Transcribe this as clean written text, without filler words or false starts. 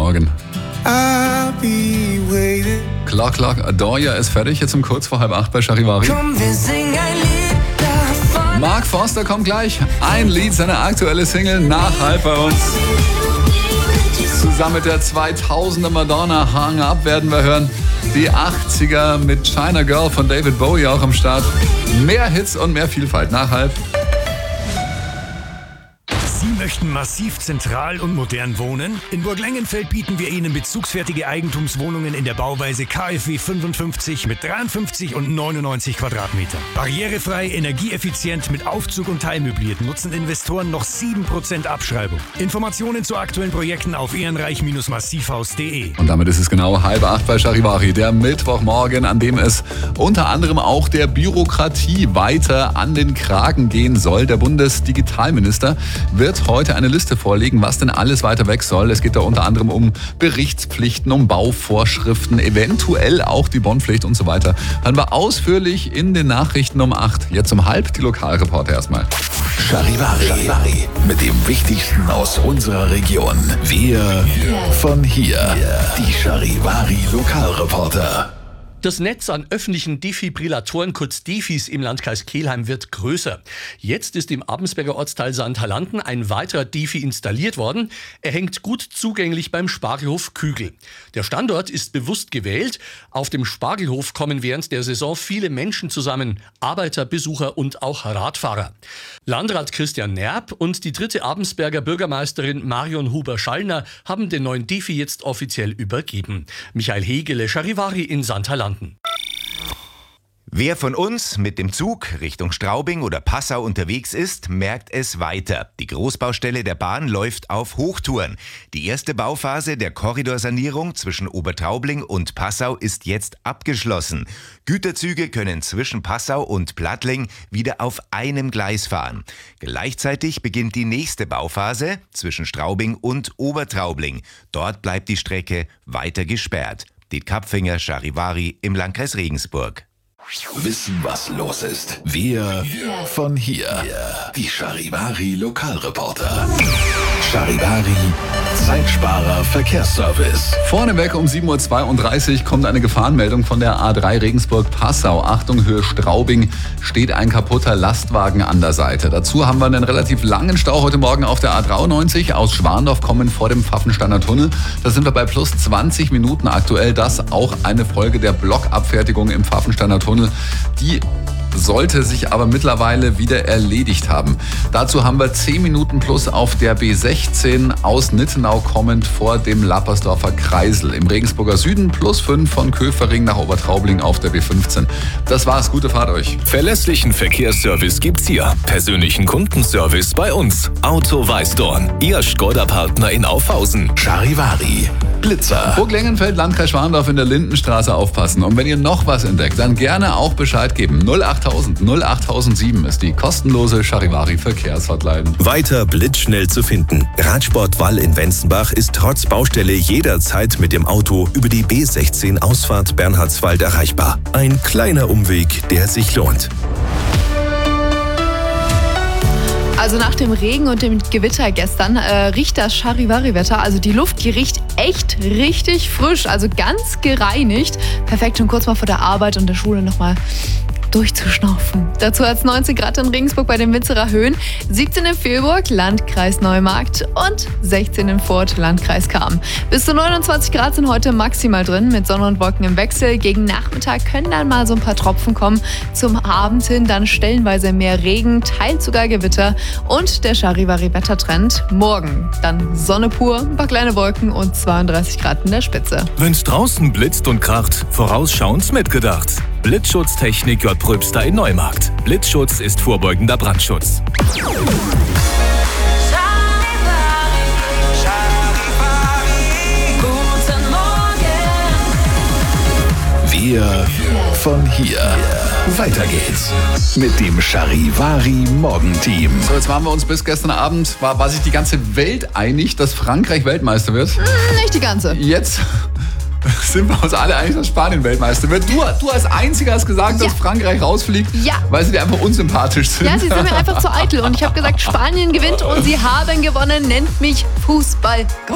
Morgen. I'll be waiting. Clock, Clock, Adoria ist fertig, jetzt um kurz vor 7:30 bei Charivari. Komm, wir singen ein Lied davon. Mark Forster kommt gleich. Ein Lied, seine aktuelle Single, nach 7:30 bei uns. Zusammen mit der 2000er Madonna, Hang Up, werden wir hören. Die 80er mit China Girl von David Bowie auch am Start. Mehr Hits und mehr Vielfalt nach 7:30. Sie möchten massiv zentral und modern wohnen? In Burglengenfeld bieten wir Ihnen bezugsfertige Eigentumswohnungen in der Bauweise KfW 55 mit 53 und 99 Quadratmetern. Barrierefrei, energieeffizient mit Aufzug und teilmöbliert nutzen Investoren noch 7% Abschreibung. Informationen zu aktuellen Projekten auf ehrenreich-massivhaus.de. Und damit ist es genau 7:30 bei Charivari, der Mittwochmorgen, an dem es unter anderem auch der Bürokratie weiter an den Kragen gehen soll. Der Bundesdigitalminister wird heute eine Liste vorlegen, was denn alles weiter weg soll. Es geht da unter anderem um Berichtspflichten, um Bauvorschriften, eventuell auch die Bonnpflicht und so weiter. Hören wir ausführlich in den Nachrichten um 8. Jetzt um 7:30 die Lokalreporter erstmal. Charivari mit dem Wichtigsten aus unserer Region. Wir von hier. Die Charivari Lokalreporter. Das Netz an öffentlichen Defibrillatoren, kurz Defis, im Landkreis Kelheim wird größer. Jetzt ist im Abensberger Ortsteil St. Hallanden ein weiterer Defi installiert worden. Er hängt gut zugänglich beim Spargelhof Kügel. Der Standort ist bewusst gewählt. Auf dem Spargelhof kommen während der Saison viele Menschen zusammen. Arbeiter, Besucher und auch Radfahrer. Landrat Christian Nerb und die 3. Abensberger Bürgermeisterin Marion Huber-Schallner haben den neuen Defi jetzt offiziell übergeben. Michael Hegele, Charivari in St. Hallanden. Wer von uns mit dem Zug Richtung Straubing oder Passau unterwegs ist, merkt es weiter. Die Großbaustelle der Bahn läuft auf Hochtouren. Die erste Bauphase der Korridorsanierung zwischen Obertraubling und Passau ist jetzt abgeschlossen. Güterzüge können zwischen Passau und Plattling wieder auf einem Gleis fahren. Gleichzeitig beginnt die nächste Bauphase zwischen Straubing und Obertraubling. Dort bleibt die Strecke weiter gesperrt. Die Kapfinger Charivari im Landkreis Regensburg. Wissen, was los ist. Wir von hier. Die Charivari Lokalreporter. Charivari Zeitsparer Verkehrsservice. Vorneweg um 7:32 Uhr kommt eine Gefahrenmeldung von der A3 Regensburg-Passau. Achtung, Höhe Straubing, steht ein kaputter Lastwagen an der Seite. Dazu haben wir einen relativ langen Stau heute Morgen auf der A93. Aus Schwandorf kommen vor dem Pfaffensteiner Tunnel. Da sind wir bei plus 20 Minuten aktuell. Das auch eine Folge der Blockabfertigung im Pfaffensteiner Tunnel. Die sollte sich aber mittlerweile wieder erledigt haben. Dazu haben wir 10 Minuten plus auf der B16 aus Nittenau kommend vor dem Lappersdorfer Kreisel. Im Regensburger Süden plus 5 von Köfering nach Obertraubling auf der B15. Das war's, gute Fahrt euch. Verlässlichen Verkehrsservice gibt's hier. Persönlichen Kundenservice bei uns. Auto Weißdorn, Ihr Skoda-Partner in Aufhausen. Charivari Blitzer. Burglengenfeld, Landkreis Schwandorf in der Lindenstraße aufpassen. Und wenn ihr noch was entdeckt, dann gerne auch Bescheid geben. 08000 08007 ist die kostenlose Charivari Verkehrshotline. Weiter blitzschnell zu finden. Radsportwall in Wenzenbach ist trotz Baustelle jederzeit mit dem Auto über die B16 Ausfahrt Bernhardswald erreichbar. Ein kleiner Umweg, der sich lohnt. Also nach dem Regen und dem Gewitter gestern riecht das Charivari-Wetter, also die Luft, die riecht echt richtig frisch, also ganz gereinigt. Perfekt, schon kurz mal vor der Arbeit und der Schule nochmal durchzuschnaufen. Dazu hat es 19 Grad in Regensburg bei den Winzerer Höhen, 17 in Vilburg, Landkreis Neumarkt und 16 in Furth, Landkreis Cham. Bis zu 29 Grad sind heute maximal drin, mit Sonne und Wolken im Wechsel. Gegen Nachmittag können dann mal so ein paar Tropfen kommen. Zum Abend hin dann stellenweise mehr Regen, teils sogar Gewitter und der Charivari-Wettertrend. Morgen dann Sonne pur, ein paar kleine Wolken und 32 Grad in der Spitze. Wenn's draußen blitzt und kracht, vorausschauend mitgedacht. Blitzschutztechnik J. Pröbster in Neumarkt. Blitzschutz ist vorbeugender Brandschutz. Wir von hier. Weiter geht's mit dem Charivari Morgenteam. So, jetzt waren wir uns bis gestern Abend, war sich die ganze Welt einig, dass Frankreich Weltmeister wird. Nicht die ganze. Jetzt sind wir uns alle einig, dass Spanien Weltmeister wird. Du als Einziger hast gesagt, dass Frankreich rausfliegt, weil sie dir einfach unsympathisch sind. Ja, sie sind mir einfach zu eitel und ich habe gesagt, Spanien gewinnt und sie haben gewonnen, nennt mich Fußball.